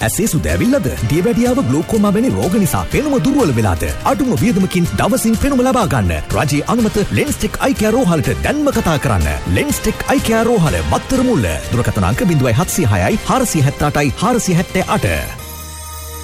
ඇසේ සුද ඇවිල්ලාද? දියවැඩියාව ග්ලූකෝමා වැනි රෝග නිසා පෙනුම දුර්වල වෙලාද? අඩුම වියදමකින් දවසින් පෙනුම ලබා ගන්න. රජයේ අනුමත ලෙන්ස්ටෙක් අයි කෙයා රෝහලට දැන්ම කතා කරන්න. ලෙන්ස්ටෙක් අයි කෙයා රෝහල මත්තර මුල්ල. දුරකථන අංක 0706 478 478.